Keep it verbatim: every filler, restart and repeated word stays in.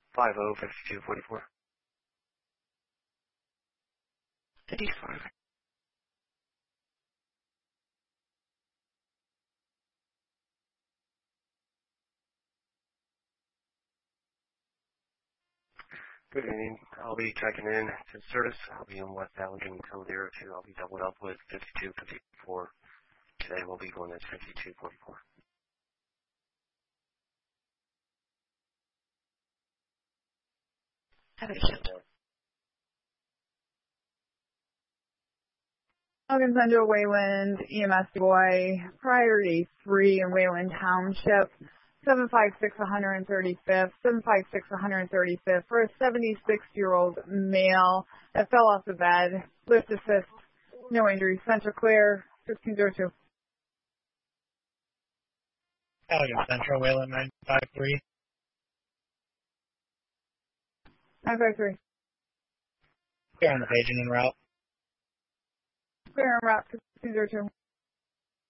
five oh, fifty-two forty-four. fifty-five. Good evening. I'll be checking in to service. I'll be in West Allegheny Code zero two. I'll be doubled up with fifty-two fifty-four. Today we'll be going at fifty-two forty-four. Have a good shift. Logan Central, Wayland, E M S boy, priority three in Wayland Township, seven five six one thirty-fifth, seven five six one thirty-fifth, for a seventy-six-year-old male that fell off the bed, lift assist, no injuries, Central clear, fifteen oh two. Logan Central, Wayland nine five three. nine five three. Clear on the page and en route. Clear en route, fifteen oh two.